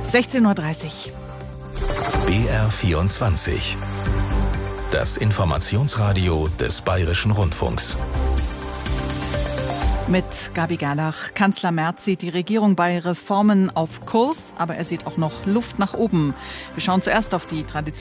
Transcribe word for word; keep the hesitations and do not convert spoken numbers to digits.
sechzehn Uhr dreißig. B R vierundzwanzig. Das Informationsradio des Bayerischen Rundfunks. Mit Gabi Gerlach. Kanzler Merz sieht die Regierung bei Reformen auf Kurs, aber er sieht auch noch Luft nach oben. Wir schauen zuerst auf die Tradition.